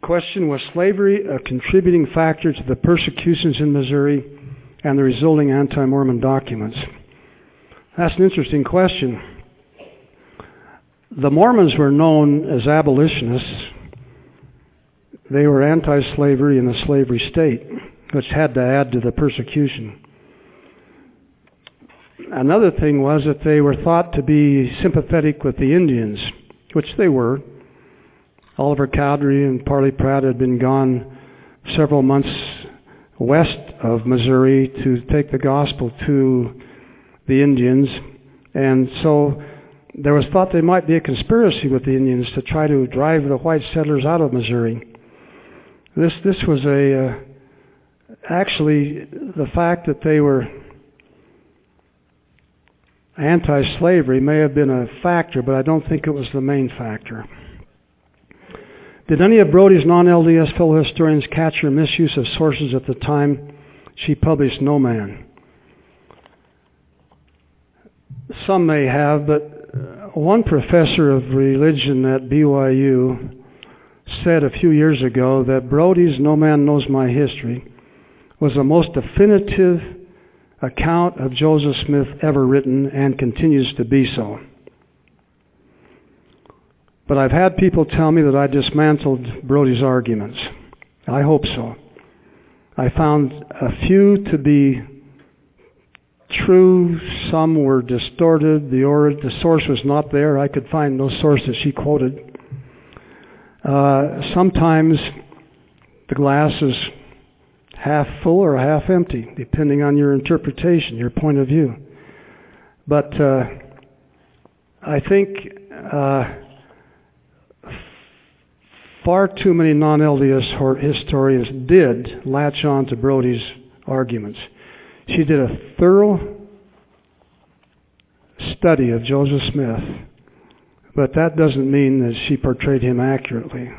Question: was slavery a contributing factor to the persecutions in Missouri and the resulting anti-Mormon documents? That's an interesting question. The Mormons were known as abolitionists. They were anti-slavery in a slavery state, which had to add to the persecution. Another thing was that they were thought to be sympathetic with the Indians, which they were. Oliver Cowdery and Parley Pratt had been gone several months west of Missouri to take the gospel to the Indians, and so there was thought there might be a conspiracy with the Indians to try to drive the white settlers out of Missouri. This was actually the fact that they were anti-slavery may have been a factor, but I don't think it was the main factor. Did any of Brody's non-LDS fellow historians catch her misuse of sources at the time she published No Man? Some may have, but one professor of religion at BYU said a few years ago that Brody's No Man Knows My History was the most definitive account of Joseph Smith ever written and continues to be so. But I've had people tell me that I dismantled Brody's arguments. I hope so. I found a few to be true, some were distorted, the source was not there. I could find no source that she quoted. Sometimes the glass is half full or half empty, depending on your interpretation, your point of view. But I think far too many non-LDS historians did latch on to Brody's arguments. She did a thorough study of Joseph Smith, but that doesn't mean that she portrayed him accurately.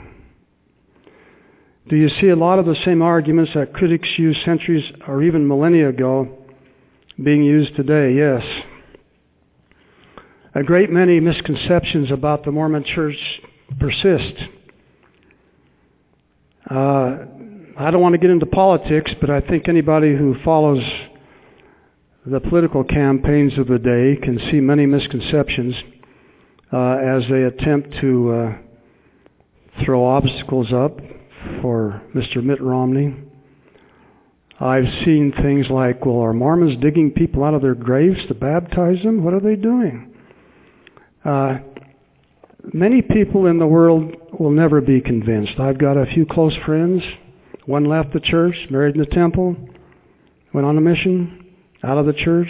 Do you see a lot of the same arguments that critics used centuries or even millennia ago being used today? Yes. A great many misconceptions about the Mormon Church persist. I don't want to get into politics, but I think anybody who follows the political campaigns of the day can see many misconceptions as they attempt to throw obstacles up for Mr. Mitt Romney. I've seen things like, well, are Mormons digging people out of their graves to baptize them? What are they doing? Many people in the world will never be convinced. I've got a few close friends. One left the church, married in the temple, went on a mission, out of the church.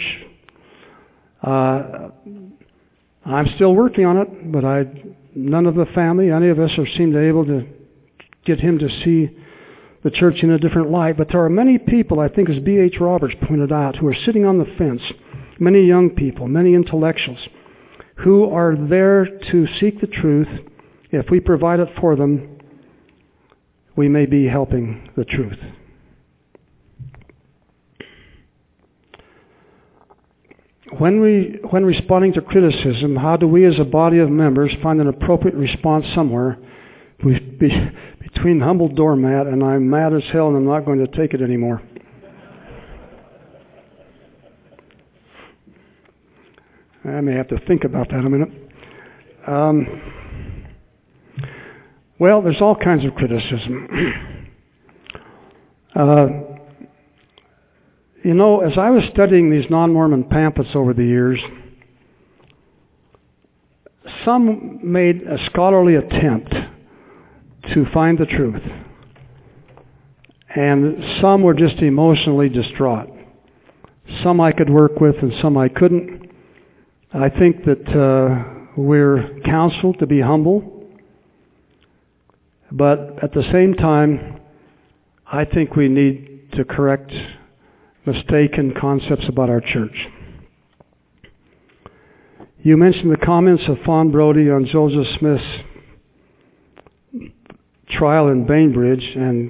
I'm still working on it, but none of the family, any of us, seem to be able to get him to see the church in a different light. But there are many people, I think as B.H. Roberts pointed out, who are sitting on the fence, many young people, many intellectuals, who are there to seek the truth. If we provide it for them, we may be helping the truth. When responding to criticism, how do we as a body of members find an appropriate response somewhere between humble doormat and I'm mad as hell and I'm not going to take it anymore? I may have to think about that a minute. Well, there's all kinds of criticism. As I was studying these non-Mormon pamphlets over the years, some made a scholarly attempt to find the truth, and some were just emotionally distraught. Some I could work with and some I couldn't. I think that we're counseled to be humble, but at the same time, I think we need to correct mistaken concepts about our church. You mentioned the comments of Fawn Brody on Joseph Smith's trial in Bainbridge,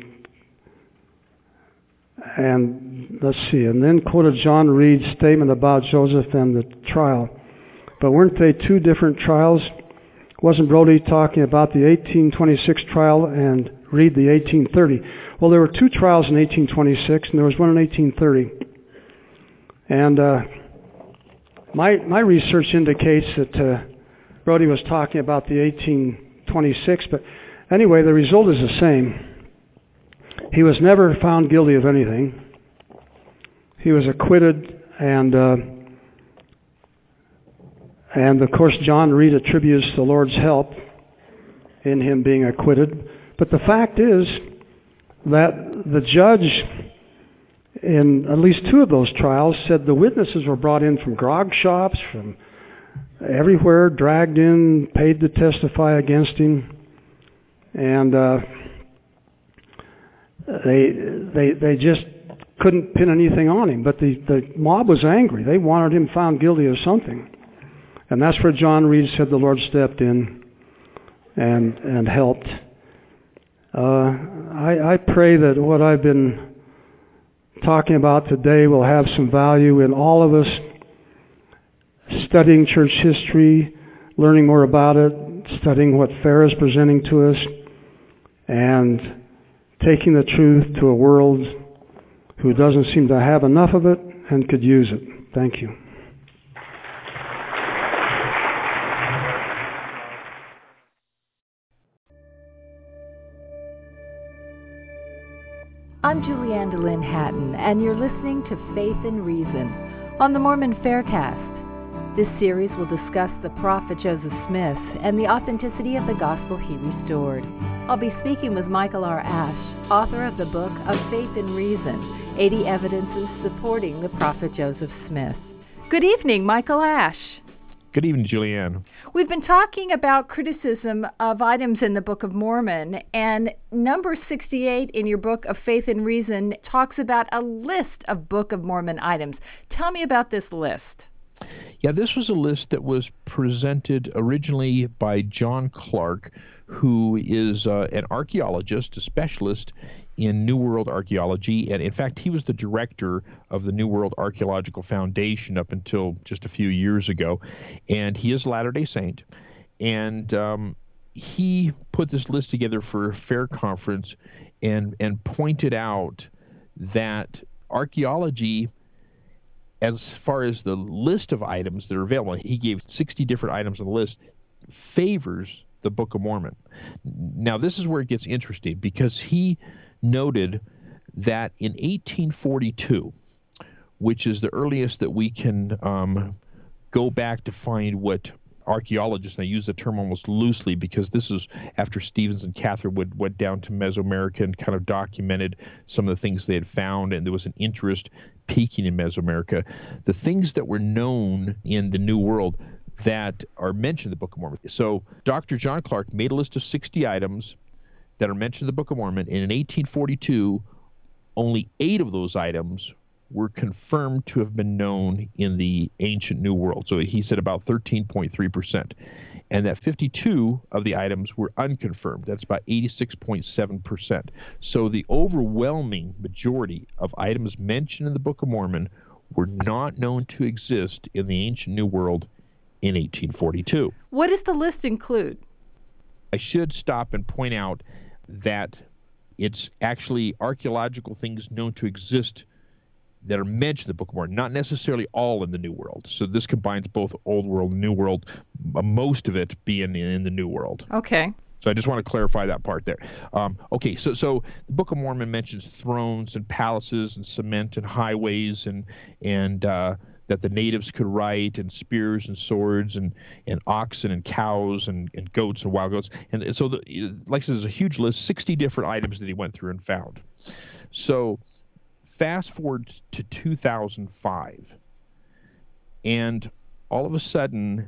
and let's see, and then quoted John Reed's statement about Joseph and the trial. But weren't they two different trials? Wasn't Brody talking about the 1826 trial and read the 1830? Well, there were two trials in 1826, and there was one in 1830. And my research indicates that Brody was talking about the 1826, but anyway, the result is the same. He was never found guilty of anything. He was acquitted, and of course John Reed attributes the Lord's help in him being acquitted. But the fact is that the judge in at least two of those trials said the witnesses were brought in from grog shops, from everywhere, dragged in, paid to testify against him, and they just couldn't pin anything on him. But the mob was angry. They wanted him found guilty of something. And that's where John Reed said the Lord stepped in and helped. I pray that what I've been talking about today will have some value in all of us studying church history, learning more about it, studying what Fair is presenting to us, and taking the truth to a world who doesn't seem to have enough of it and could use it. Thank you. I'm Julianne DeLynn Hatton, and you're listening to Faith and Reason on the Mormon Faircast. This series will discuss the prophet Joseph Smith and the authenticity of the gospel he restored. I'll be speaking with Michael R. Ash, author of the book of Faith and Reason, 80 Evidences Supporting the Prophet Joseph Smith. Good evening, Michael Ash. Good evening, Julianne. We've been talking about criticism of items in the Book of Mormon, and number 68 in your book of Faith and Reason talks about a list of Book of Mormon items. Tell me about this list. Yeah, this was a list that was presented originally by John Clark, who is an archaeologist, a specialist in New World archaeology, and in fact he was the director of the New World Archaeological Foundation up until just a few years ago, and he is a Latter-day Saint, and he put this list together for a fair conference and pointed out that archaeology, as far as the list of items that are available, he gave 60 different items on the list, favors the Book of Mormon. Now this is where it gets interesting, because he noted that in 1842, which is the earliest that we can go back to find what archaeologists, and I use the term almost loosely because this is after Stevens and Catherwood went down to Mesoamerica and kind of documented some of the things they had found, and there was an interest peaking in Mesoamerica. The things that were known in the New World that are mentioned in the Book of Mormon. So Dr. John Clark made a list of 60 items that are mentioned in the Book of Mormon, and in 1842, only 8 of those items were confirmed to have been known in the ancient New World. So he said about 13.3%. And that 52 of the items were unconfirmed. That's about 86.7%. So the overwhelming majority of items mentioned in the Book of Mormon were not known to exist in the ancient New World in 1842. What does the list include? I should stop and point out that it's actually archaeological things known to exist that are mentioned in the Book of Mormon, not necessarily all in the New World. So this combines both Old World and New World, most of it being in the New World. Okay. So I just want to clarify that part there. Okay, so the Book of Mormon mentions thrones and palaces and cement and highways and that the natives could ride, and spears and swords and oxen and cows and goats and wild goats. And so, like I said, there's a huge list, 60 different items that he went through and found. So fast forward to 2005, and all of a sudden,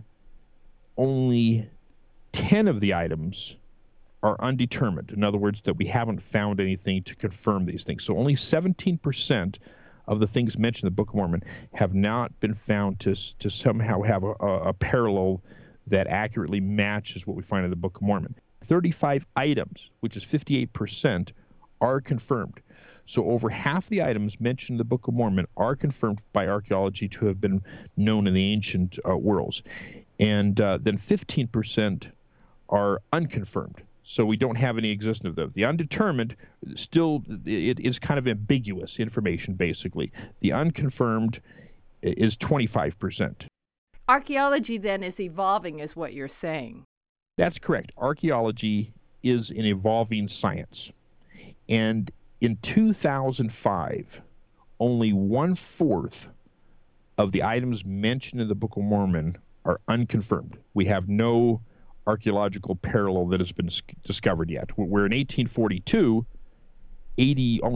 only 10 of the items are undetermined. In other words, that we haven't found anything to confirm these things. So only 17% of the things mentioned in the Book of Mormon have not been found to somehow have a parallel that accurately matches what we find in the Book of Mormon. 35 items, which is 58%, are confirmed. So over half the items mentioned in the Book of Mormon are confirmed by archaeology to have been known in the ancient worlds. And then 15% are unconfirmed. So we don't have any existence of them. The undetermined, still, it is kind of ambiguous information, basically. The unconfirmed is 25%. Archaeology, then, is evolving, is what you're saying. That's correct. Archaeology is an evolving science. And in 2005, only 1/4 of the items mentioned in the Book of Mormon are unconfirmed. We have no archaeological parallel that has been discovered yet. Where in 1842, almost